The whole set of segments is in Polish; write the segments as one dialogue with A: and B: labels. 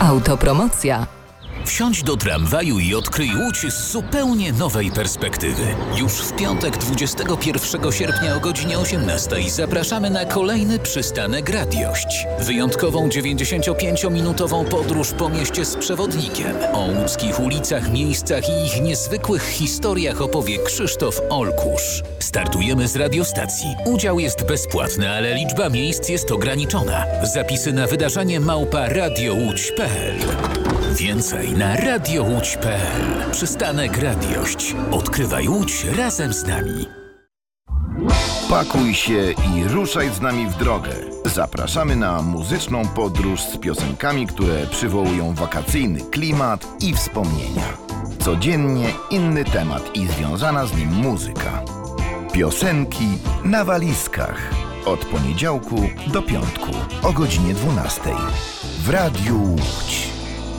A: Autopromocja.
B: Wsiądź do tramwaju i odkryj Łódź z zupełnie nowej perspektywy. Już w piątek 21 sierpnia o godzinie 18 zapraszamy na kolejny przystanek Radiość. Wyjątkową 95-minutową podróż po mieście z przewodnikiem. O łódzkich ulicach, miejscach i ich niezwykłych historiach opowie Krzysztof Olkusz. Startujemy z radiostacji. Udział jest bezpłatny, ale liczba miejsc jest ograniczona. Zapisy na wydarzenie @radiołódź.pl. Więcej na radiołódź.pl. Przystanek Radiość. Odkrywaj Łódź razem z nami.
C: Pakuj się i ruszaj z nami w drogę. Zapraszamy na muzyczną podróż z piosenkami, które przywołują wakacyjny klimat i wspomnienia. Codziennie inny temat i związana z nim muzyka. Piosenki na walizkach. Od poniedziałku do piątku o godzinie 12 w Radiu Łódź.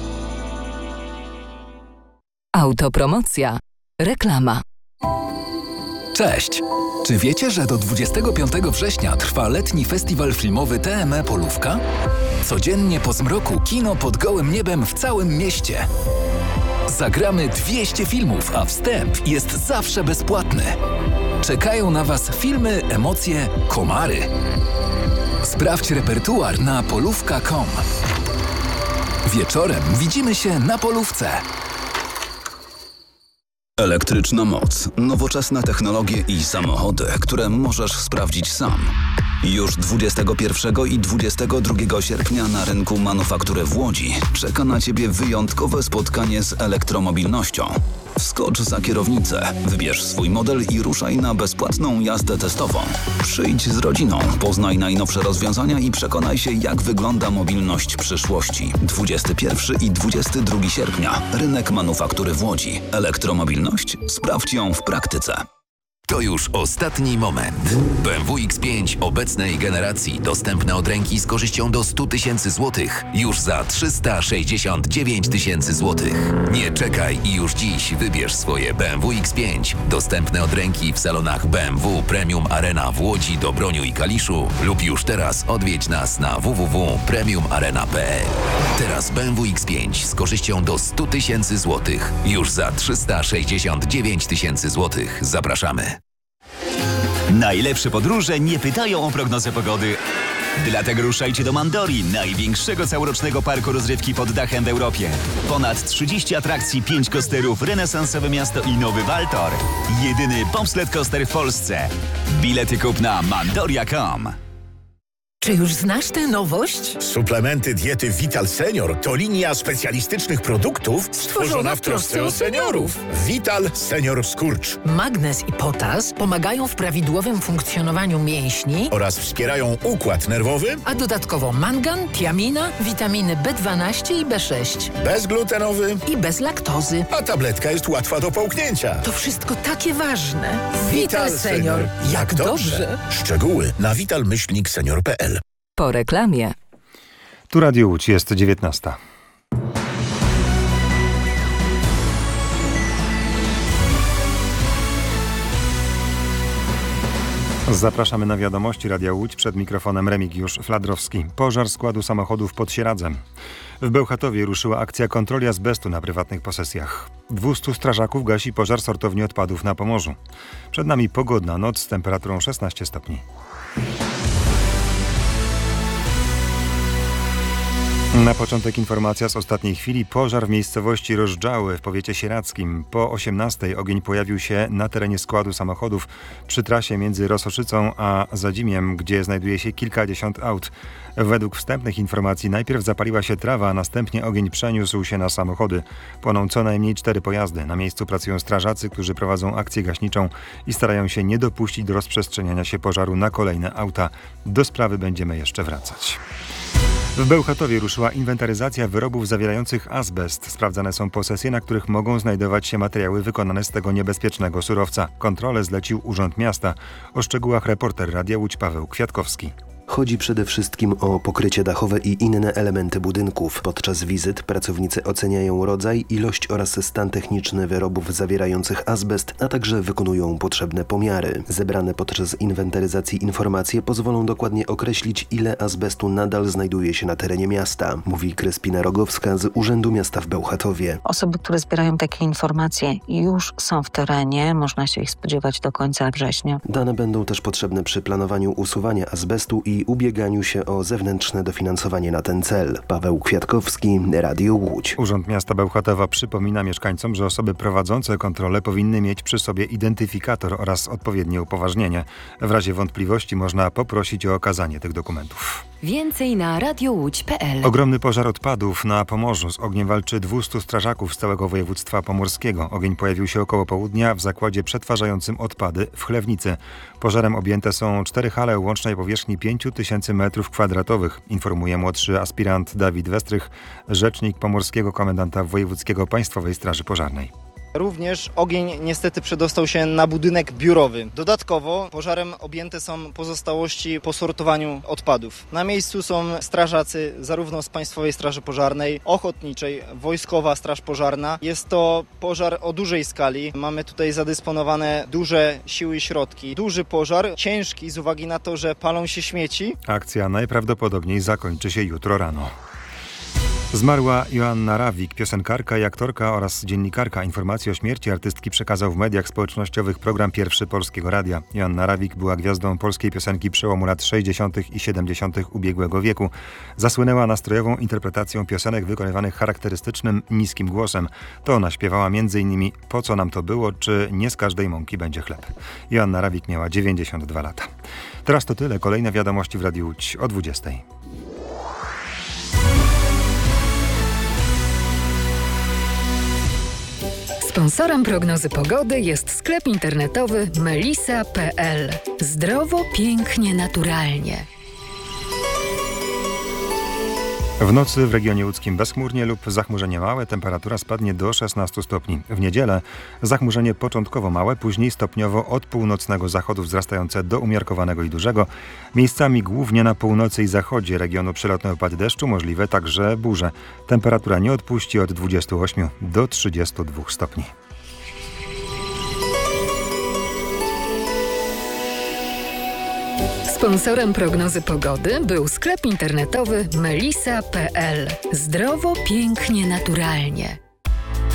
A: Autopromocja. Reklama.
D: Cześć! Czy wiecie, że do 25 września trwa letni festiwal filmowy TME Polówka? Codziennie po zmroku kino pod gołym niebem w całym mieście. Zagramy 200 filmów, a wstęp jest zawsze bezpłatny. Czekają na Was filmy, emocje, komary. Sprawdź repertuar na polówka.com. Wieczorem widzimy się na polówce.
E: Elektryczna moc, nowoczesne technologie i samochody, które możesz sprawdzić sam. Już 21 i 22 sierpnia na rynku manufaktury w Łodzi czeka na Ciebie wyjątkowe spotkanie z elektromobilnością. Wskocz za kierownicę, wybierz swój model i ruszaj na bezpłatną jazdę testową. Przyjdź z rodziną, poznaj najnowsze rozwiązania i przekonaj się, jak wygląda mobilność przyszłości. 21 i 22 sierpnia. Rynek manufaktury w Łodzi. Elektromobilność? Sprawdź ją w praktyce.
F: To już ostatni moment. BMW X5 obecnej generacji dostępne od ręki z korzyścią do 100 tysięcy złotych już za 369 tysięcy złotych. Nie czekaj i już dziś wybierz swoje BMW X5 dostępne od ręki w salonach BMW Premium Arena w Łodzi, Dobroniu i Kaliszu lub już teraz odwiedź nas na www.premiumarena.pl. Teraz BMW X5 z korzyścią do 100 tysięcy złotych już za 369 tysięcy złotych. Zapraszamy.
G: Najlepsze podróże nie pytają o prognozę pogody. Dlatego ruszajcie do Mandori, największego całorocznego parku rozrywki pod dachem w Europie. Ponad 30 atrakcji, 5 coasterów, renesansowe miasto i nowy Waltor. Jedyny bobsled coaster w Polsce. Bilety kup na mandoria.com.
H: Czy już znasz tę nowość?
I: Suplementy diety Vital Senior to linia specjalistycznych produktów stworzona w trosce o seniorów. Vital Senior Skurcz.
H: Magnez i potas pomagają w prawidłowym funkcjonowaniu mięśni
I: Oraz wspierają układ nerwowy.
H: A dodatkowo mangan, tiamina, witaminy B12 i B6.
I: Bezglutenowy.
H: I bez laktozy.
I: A tabletka jest łatwa do połknięcia.
H: To wszystko takie ważne.
I: Vital Senior. Jak dobrze. Szczegóły na vital-senior.pl.
A: Po reklamie.
J: Tu Radio Łódź, jest 19. Zapraszamy na wiadomości Radia Łódź, przed mikrofonem Remigiusz Fladrowski. Pożar składu samochodów pod Sieradzem. W Bełchatowie ruszyła akcja kontroli azbestu na prywatnych posesjach. 200 strażaków gasi pożar sortowni odpadów na Pomorzu. Przed nami pogodna noc z temperaturą 16 stopni. Na początek informacja z ostatniej chwili. Pożar w miejscowości Rozżały w powiecie sieradzkim. Po 18 ogień pojawił się na terenie składu samochodów przy trasie między Rososzycą a Zadzimiem, gdzie znajduje się kilkadziesiąt aut. Według wstępnych informacji najpierw zapaliła się trawa, a następnie ogień przeniósł się na samochody. Płoną co najmniej 4 pojazdy. Na miejscu pracują strażacy, którzy prowadzą akcję gaśniczą i starają się nie dopuścić do rozprzestrzeniania się pożaru na kolejne auta. Do sprawy będziemy jeszcze wracać. W Bełchatowie ruszyła inwentaryzacja wyrobów zawierających azbest. Sprawdzane są posesje, na których mogą znajdować się materiały wykonane z tego niebezpiecznego surowca. Kontrolę zlecił Urząd Miasta. O szczegółach reporter Radia Łódź Paweł Kwiatkowski.
K: Chodzi przede wszystkim o pokrycie dachowe i inne elementy budynków. Podczas wizyt pracownicy oceniają rodzaj, ilość oraz stan techniczny wyrobów zawierających azbest, a także wykonują potrzebne pomiary. Zebrane podczas inwentaryzacji informacje pozwolą dokładnie określić, ile azbestu nadal znajduje się na terenie miasta, mówi Kryspina Rogowska z Urzędu Miasta w Bełchatowie.
L: Osoby, które zbierają takie informacje, już są w terenie. Można się ich spodziewać do końca września.
K: Dane będą też potrzebne przy planowaniu usuwania azbestu i ubieganiu się o zewnętrzne dofinansowanie na ten cel. Paweł Kwiatkowski, Radio Łódź.
J: Urząd Miasta Bełchatowa przypomina mieszkańcom, że osoby prowadzące kontrolę powinny mieć przy sobie identyfikator oraz odpowiednie upoważnienie. W razie wątpliwości można poprosić o okazanie tych dokumentów.
A: Więcej na radiołódź.pl.
J: Ogromny pożar odpadów na Pomorzu. Z ogniem walczy 200 strażaków z całego województwa pomorskiego. Ogień pojawił się około południa w zakładzie przetwarzającym odpady w Chlewnicy. Pożarem objęte są 4 hale o łącznej powierzchni 5000 m2, informuje młodszy aspirant Dawid Westrych, rzecznik pomorskiego komendanta wojewódzkiego Państwowej Straży Pożarnej.
M: Również ogień niestety przedostał się na budynek biurowy. Dodatkowo pożarem objęte są pozostałości po sortowaniu odpadów. Na miejscu są strażacy zarówno z Państwowej Straży Pożarnej, Ochotniczej, Wojskowa Straż Pożarna. Jest to pożar o dużej skali. Mamy tutaj zadysponowane duże siły i środki. Duży pożar, ciężki z uwagi na to, że palą się śmieci.
J: Akcja najprawdopodobniej zakończy się jutro rano. Zmarła Joanna Rawik, piosenkarka i aktorka oraz dziennikarka. Informację o śmierci artystki przekazał w mediach społecznościowych program Pierwszy Polskiego Radia. Joanna Rawik była gwiazdą polskiej piosenki przełomu lat 60. i 70. ubiegłego wieku. Zasłynęła nastrojową interpretacją piosenek wykonywanych charakterystycznym, niskim głosem. To ona śpiewała m.in. Po co nam to było, czy Nie z każdej mąki będzie chleb. Joanna Rawik miała 92 lata. Teraz to tyle. Kolejne wiadomości w Radiu Łódź o 20.
H: Sponsorem prognozy pogody jest sklep internetowy melisa.pl. Zdrowo, pięknie, naturalnie.
J: W nocy w regionie łódzkim bezchmurnie lub zachmurzenie małe, temperatura spadnie do 16 stopni. W niedzielę zachmurzenie początkowo małe, później stopniowo od północnego zachodu wzrastające do umiarkowanego i dużego. Miejscami głównie na północy i zachodzie regionu przelotne opady deszczu, możliwe także burze. Temperatura nie odpuści od 28 do 32 stopni.
H: Sponsorem prognozy pogody był sklep internetowy melisa.pl. Zdrowo, pięknie, naturalnie.